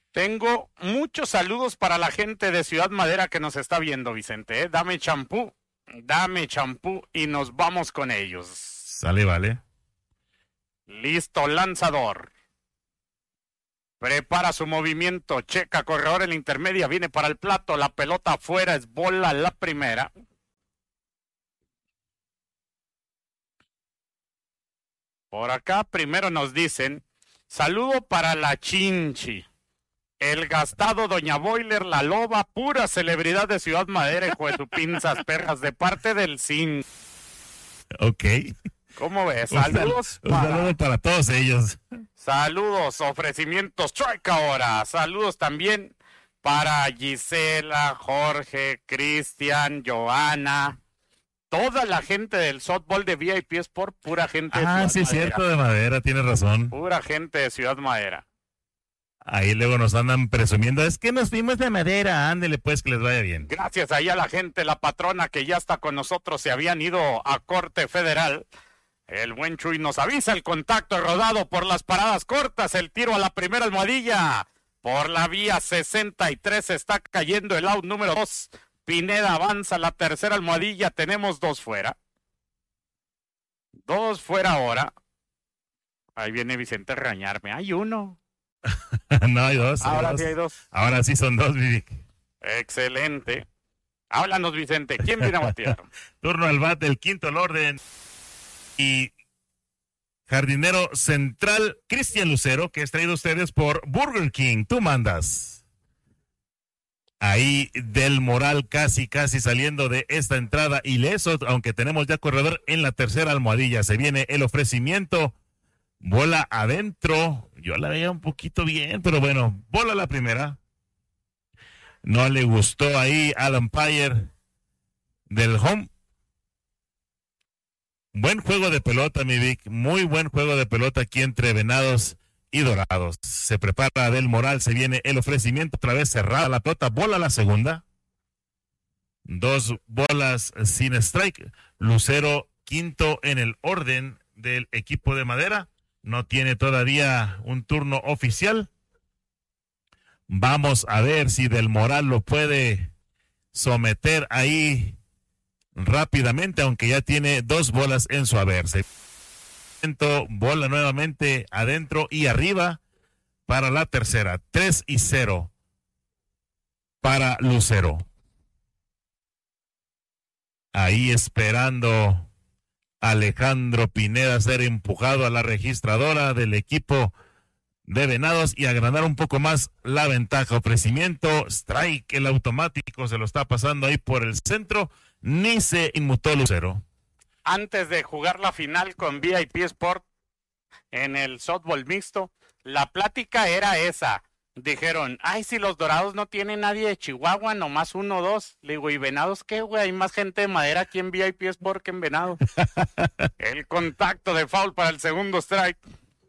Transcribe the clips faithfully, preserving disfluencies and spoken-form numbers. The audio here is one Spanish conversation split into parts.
Tengo muchos saludos para la gente de Ciudad Madera que nos está viendo, Vicente. ¿eh? Dame champú, dame champú y nos vamos con ellos. Sale, vale. Listo, lanzador. Prepara su movimiento, checa, corredor en la intermedia, viene para el plato, la pelota afuera, es bola la primera. Por acá primero nos dicen, saludo para la Chinchi, el gastado Doña Boiler, la loba, pura celebridad de Ciudad Madera, hijo de tu pinzas perras, de parte del Cin. Ok. ¿Cómo ves? Saludos un, sal- un saludo para todos ellos. Saludos, ofrecimientos, strike ahora. Saludos también para Gisela, Jorge, Cristian, Joana, toda la gente del softball de V I P Sport, pura gente de Ah, Ciudad sí, Madera. cierto, de Madera, tienes razón. Pura gente de Ciudad Madera. Ahí luego nos andan presumiendo, es que nos fuimos de Madera, ándele pues que les vaya bien. Gracias ahí a la gente, la patrona que ya está con nosotros, se habían ido a Corte Federal. El buen Chuy nos avisa, el contacto rodado por las paradas cortas, el tiro a la primera almohadilla. Por la vía sesenta y tres está cayendo el out número dos. Pineda avanza a la tercera almohadilla, tenemos dos fuera. Dos fuera ahora. Ahí viene Vicente a regañarme, hay uno. No, hay dos. hay Ahora dos. sí hay dos. Ahora sí son dos, Vivic. Excelente. Háblanos, Vicente, ¿quién viene a batear? Turno al bat del quinto al orden. Y jardinero central, Cristian Lucero, que es traído a ustedes por Burger King. Tú mandas. Ahí Del Moral casi, casi saliendo de esta entrada ileso, aunque tenemos ya corredor en la tercera almohadilla. Se viene el ofrecimiento. Bola adentro. Yo la veía un poquito bien, pero bueno, bola la primera. No le gustó ahí al umpire del home. Buen juego de pelota, mi Vic. Muy buen juego de pelota aquí entre Venados y Dorados. Se prepara Del Moral, se viene el ofrecimiento. Otra vez cerrada la pelota, bola la segunda. Dos bolas sin strike. Lucero quinto en el orden del equipo de Madera. No tiene todavía un turno oficial. Vamos a ver si Del Moral lo puede someter ahí rápidamente, aunque ya tiene dos bolas en su haber. Bola nuevamente adentro y arriba para la tercera. tres y cero para Lucero. Ahí esperando Alejandro Pineda ser empujado a la registradora del equipo de Venados y agrandar un poco más la ventaja. Ofrecimiento, strike, el automático se lo está pasando ahí por el centro. Ni se inmutó Lucero. Antes de jugar la final con V I P Sport en el softball mixto, la plática era esa. Dijeron, ay, si los Dorados no tienen nadie de Chihuahua, nomás uno o dos. Le digo, ¿y Venados qué, güey? Hay más gente de Madera aquí en V I P Sport que en Venados. El contacto de foul para el segundo strike.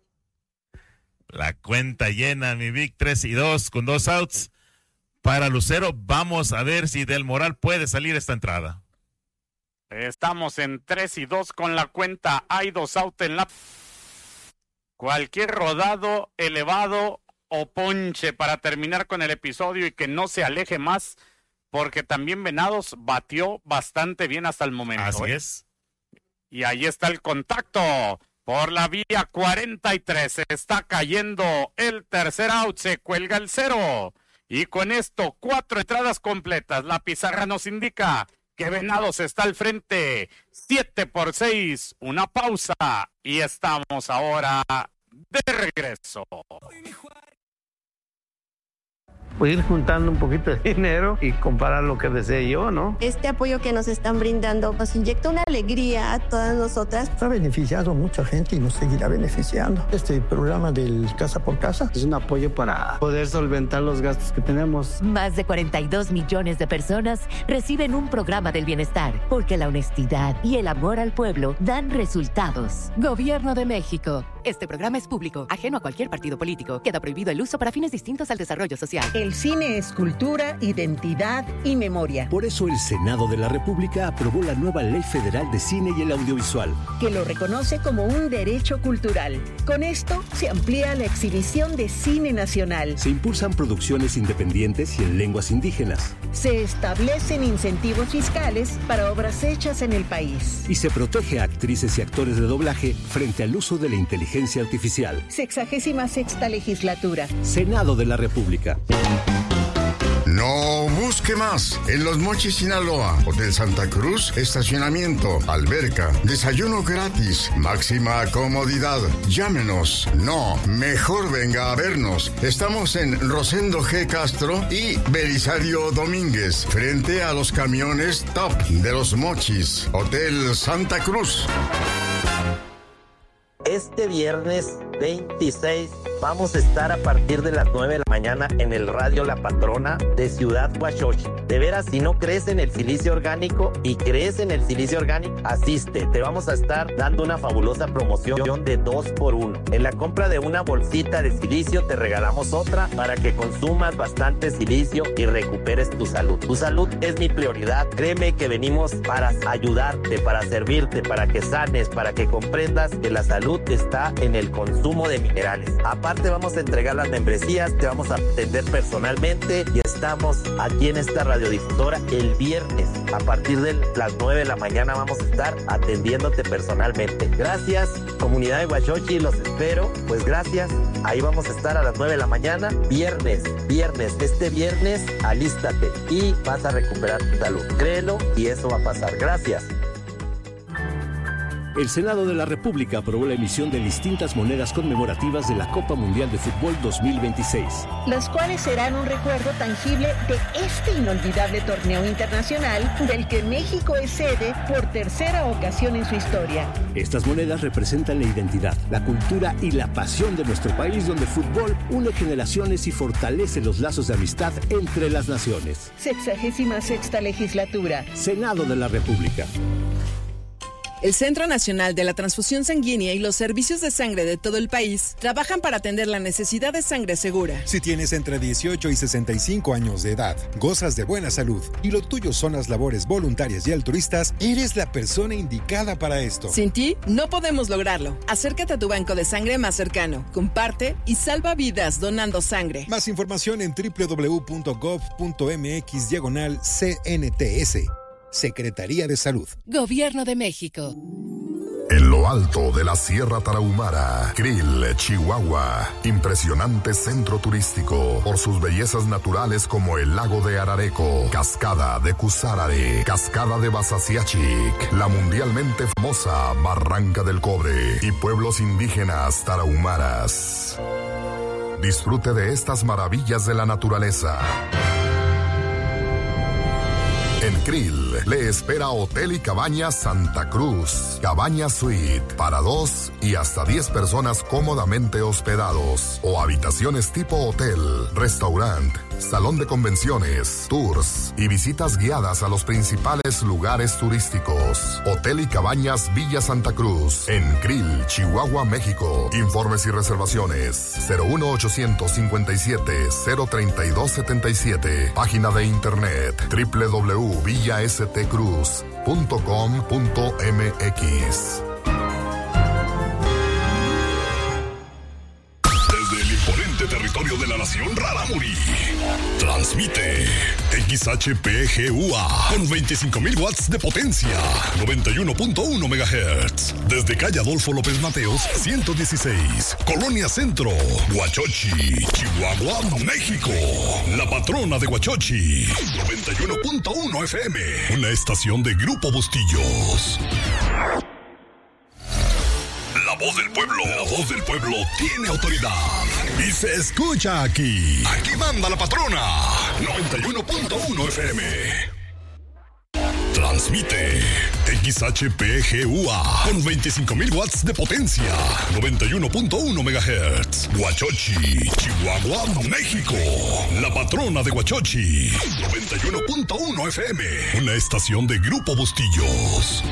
La cuenta llena, mi Vic, tres y dos con dos outs para Lucero. Vamos a ver si Del Moral puede salir esta entrada. Estamos en tres y dos con la cuenta. Hay dos outs en la... Cualquier rodado, elevado o ponche para terminar con el episodio y que no se aleje más, porque también Venados batió bastante bien hasta el momento. Así ¿eh? es. Y ahí está el contacto. Por la vía cuarenta y tres se está cayendo el tercer out, se cuelga el cero. Y con esto, cuatro entradas completas. La pizarra nos indica que Venados está al frente. Siete por seis, una pausa. Y estamos ahora de regreso. Pues ir juntando un poquito de dinero y comparar lo que desee yo, ¿no? Este apoyo que nos están brindando nos inyecta una alegría a todas nosotras. Ha beneficiado a mucha gente y nos seguirá beneficiando. Este programa del Casa por Casa Es un apoyo para poder solventar los gastos que tenemos. Más de cuarenta y dos millones de personas reciben un programa del bienestar, porque la honestidad y el amor al pueblo dan resultados. Gobierno de México. Este programa es público, ajeno a cualquier partido político. Queda prohibido el uso para fines distintos al desarrollo social. El cine es cultura, identidad y memoria. Por eso el Senado de la República aprobó la nueva Ley Federal de Cine y el Audiovisual, que lo reconoce como un derecho cultural. Con esto se amplía la exhibición de cine nacional. Se impulsan producciones independientes y en lenguas indígenas. Se establecen incentivos fiscales para obras hechas en el país. Y se protege a actrices y actores de doblaje frente al uso de la inteligencia artificial. Sexagésima sexta legislatura. Senado de la República. No busque más. En Los Mochis, Sinaloa, Hotel Santa Cruz, estacionamiento, alberca, desayuno gratis, máxima comodidad. Llámenos. No, mejor venga a vernos. Estamos en Rosendo G. Castro y Belisario Domínguez, frente a los camiones Top de Los Mochis, Hotel Santa Cruz. Este viernes veintiséis vamos a estar a partir de las nueve de la mañana en el Radio La Patrona de Ciudad Huachochi. De veras, si no crees en el silicio orgánico y crees en el silicio orgánico, asiste. Te vamos a estar dando una fabulosa promoción de dos por uno. En la compra de una bolsita de silicio te regalamos otra para que consumas bastante silicio y recuperes tu salud. Tu salud es mi prioridad. Créeme que venimos para ayudarte, para servirte, para que sanes, para que comprendas que la salud está en el consumo de minerales. Aparte vamos a entregar las membresías, te vamos a atender personalmente y estamos aquí en esta radiodifusora el viernes. A partir de las nueve de la mañana vamos a estar atendiéndote personalmente. Gracias, comunidad de Huachochi, los espero. Pues gracias, ahí vamos a estar a las nueve de la mañana, viernes, viernes, este viernes, alístate y vas a recuperar tu salud. Créelo y eso va a pasar. Gracias. El Senado de la República aprobó la emisión de distintas monedas conmemorativas de la Copa Mundial de Fútbol dos mil veintiséis. Las cuales serán un recuerdo tangible de este inolvidable torneo internacional del que México es sede por tercera ocasión en su historia. Estas monedas representan la identidad, la cultura y la pasión de nuestro país, donde el fútbol une generaciones y fortalece los lazos de amistad entre las naciones. Sexagésima sexta legislatura. Senado de la República. El Centro Nacional de la Transfusión Sanguínea y los servicios de sangre de todo el país trabajan para atender la necesidad de sangre segura. Si tienes entre dieciocho y sesenta y cinco años de edad, gozas de buena salud y lo tuyo son las labores voluntarias y altruistas, eres la persona indicada para esto. Sin ti, no podemos lograrlo. Acércate a tu banco de sangre más cercano, comparte y salva vidas donando sangre. Más información en doble u doble u doble u punto gov punto eme equis diagonal C N T S. Secretaría de Salud. Gobierno de México. En lo alto de la Sierra Tarahumara, Krill, Chihuahua, impresionante centro turístico por sus bellezas naturales como el lago de Arareco, cascada de Cusarare, cascada de Basasiachic, la mundialmente famosa Barranca del Cobre y pueblos indígenas tarahumaras. Disfrute de estas maravillas de la naturaleza. En Krill le espera Hotel y Cabañas Santa Cruz, Cabaña Suite, para dos y hasta diez personas cómodamente hospedados, o habitaciones tipo hotel, restaurante, salón de convenciones, tours y visitas guiadas a los principales lugares turísticos. Hotel y Cabañas Villa Santa Cruz, en Krill, Chihuahua, México. Informes y reservaciones cero uno ochocientos cincuenta y siete cero treinta y dos setenta y siete. Página de internet doble u doble u doble u punto villa s t cruz punto com punto m x. Desde el imponente territorio de la nación Rarámuri, transmite X H P G U A con veinticinco mil watts de potencia, noventa y uno punto uno megahertz. Desde calle Adolfo López Mateos, ciento dieciséis, Colonia Centro, Huachochi, Chihuahua, México. La patrona de Huachochi, noventa y uno punto uno F M, una estación de Grupo Bustillos. La voz del pueblo, la voz del pueblo tiene autoridad y se escucha aquí. Aquí manda la patrona, noventa y uno punto uno F M. Transmite X H P G U A con veinticinco mil watts de potencia, noventa y uno punto uno megahertz. Huachochi, Chihuahua, México. La patrona de Huachochi, noventa y uno punto uno F M, una estación de Grupo Bustillos.